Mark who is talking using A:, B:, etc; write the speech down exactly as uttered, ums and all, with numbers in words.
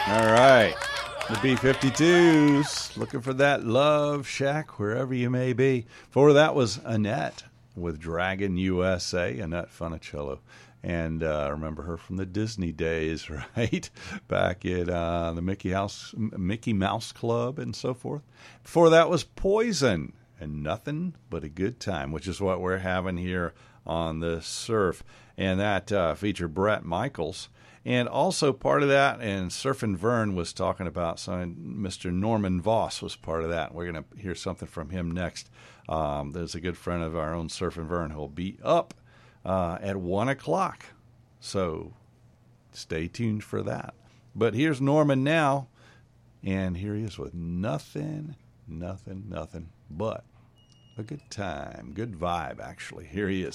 A: All right. The B fifty-twos, looking for that love shack wherever you may be. Before that was Annette with Dragon U S A, Annette Funicello. And uh, remember her from the Disney days, right? Back at uh, the Mickey House, Mickey Mouse Club and so forth. Before that was Poison and Nothing But a Good Time, which is what we're having here on the Surf. And that uh, featured Bret Michaels. And also part of that, and Surf and Vern was talking about, so Mister Norman Voss was part of that. We're going to hear something from him next. Um, there's a good friend of our own, Surf and Vern, who'll be up uh, at one o'clock. So stay tuned for that. But here's Norman now, and here he is with nothing, nothing, nothing but a good time. Good vibe, actually. Here he is.